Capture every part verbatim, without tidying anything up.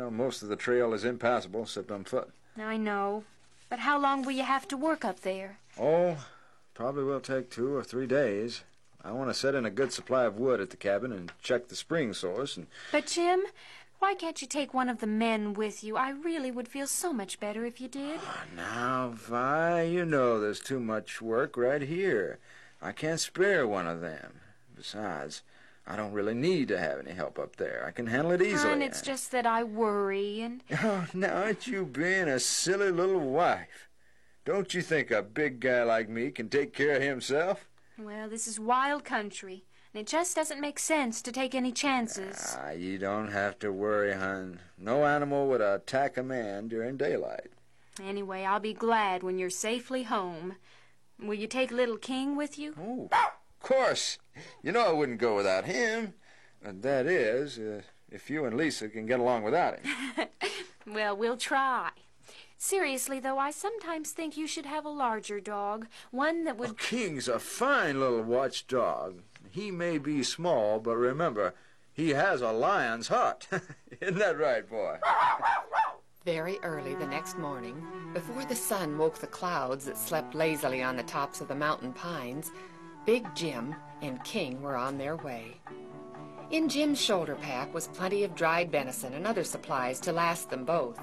Well, most of the trail is impassable, except on foot. I know. But how long will you have to work up there? Oh, probably will take two or three days. I want to set in a good supply of wood at the cabin and check the spring source. And... But, Jim, why can't you take one of the men with you? I really would feel so much better if you did. Oh, now, Vi, you know there's too much work right here. I can't spare one of them. Besides, I don't really need to have any help up there. I can handle it easily. And it's just that I worry and... Oh, now aren't you being a silly little wife? Don't you think a big guy like me can take care of himself? Well, this is wild country, and it just doesn't make sense to take any chances. Ah, you don't have to worry, hon. No animal would attack a man during daylight. Anyway, I'll be glad when you're safely home. Will you take Little King with you? Oh, of course. You know I wouldn't go without him. Uh, that is, uh, if you and Lisa can get along without him. Well, we'll try. Seriously, though, I sometimes think you should have a larger dog, one that would... Oh, King's a fine little watchdog. He may be small, but remember, he has a lion's heart. Isn't that right, boy? Very early the next morning, before the sun woke the clouds that slept lazily on the tops of the mountain pines, Big Jim and King were on their way. In Jim's shoulder pack was plenty of dried venison and other supplies to last them both.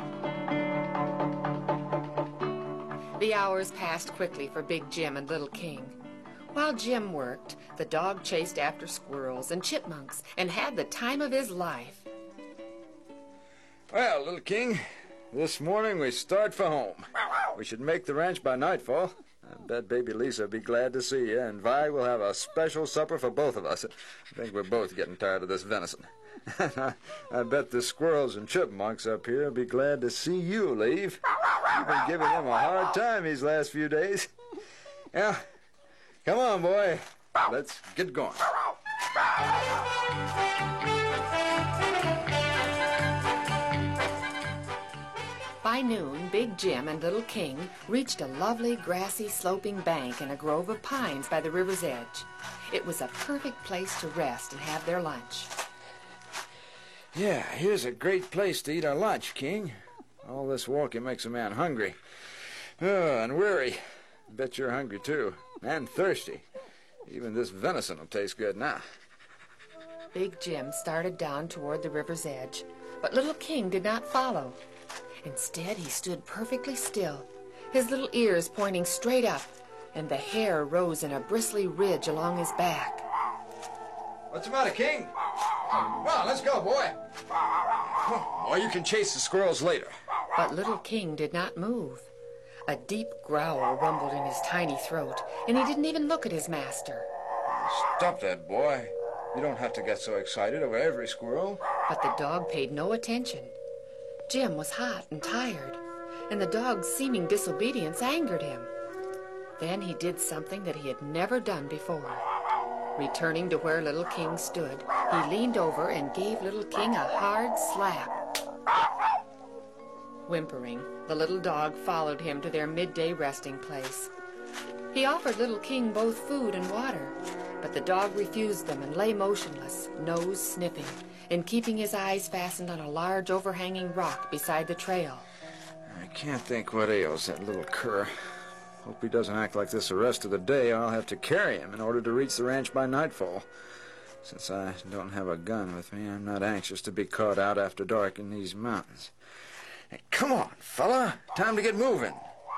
The hours passed quickly for Big Jim and Little King. While Jim worked, the dog chased after squirrels and chipmunks and had the time of his life. Well, Little King, this morning we start for home. We should make the ranch by nightfall. I bet baby Lisa will be glad to see you, and Vi will have a special supper for both of us. I think we're both getting tired of this venison. I bet the squirrels and chipmunks up here will be glad to see you leave. You've been giving them a hard time these last few days. Yeah, come on, boy. Let's get going. By noon, Big Jim and Little King reached a lovely, grassy, sloping bank in a grove of pines by the river's edge. It was a perfect place to rest and have their lunch. Yeah, here's a great place to eat our lunch, King. All this walking makes a man hungry. Oh, and weary. Bet you're hungry, too. And thirsty. Even this venison will taste good now. Big Jim started down toward the river's edge, but Little King did not follow. Instead, he stood perfectly still, his little ears pointing straight up, and the hair rose in a bristly ridge along his back. What's the matter, King? Come on, let's go, boy. Or you can chase the squirrels later. But Little King did not move. A deep growl rumbled in his tiny throat, and he didn't even look at his master. Stop that, boy. You don't have to get so excited over every squirrel. But the dog paid no attention. Jim was hot and tired, and the dog's seeming disobedience angered him. Then he did something that he had never done before. Returning to where Little King stood, he leaned over and gave Little King a hard slap. Whimpering, the little dog followed him to their midday resting place. He offered Little King both food and water, but the dog refused them and lay motionless, nose sniffing, and keeping his eyes fastened on a large overhanging rock beside the trail. I can't think what ails that little cur. Hope he doesn't act like this the rest of the day, or I'll have to carry him in order to reach the ranch by nightfall. Since I don't have a gun with me, I'm not anxious to be caught out after dark in these mountains. Hey, come on, fella. Time to get moving.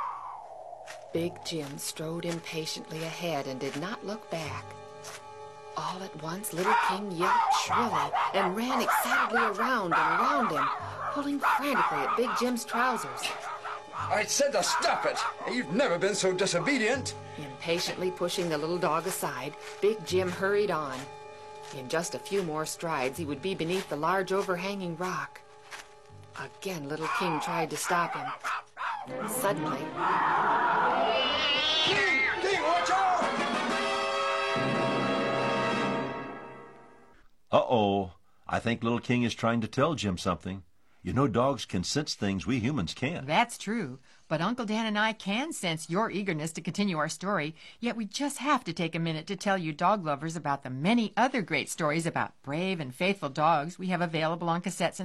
Big Jim strode impatiently ahead and did not look back. All at once, Little King yelped shrilly and ran excitedly around and around him, pulling frantically at Big Jim's trousers. I said to stop it. You've never been so disobedient. Impatiently pushing the little dog aside, Big Jim hurried on. In just a few more strides, he would be beneath the large overhanging rock. Again, Little King tried to stop him. Suddenly... King! King, watch out! Uh-oh. I think Little King is trying to tell Jim something. You know dogs can sense things we humans can't. That's true. But Uncle Dan and I can sense your eagerness to continue our story, yet we just have to take a minute to tell you dog lovers about the many other great stories about brave and faithful dogs we have available on cassettes and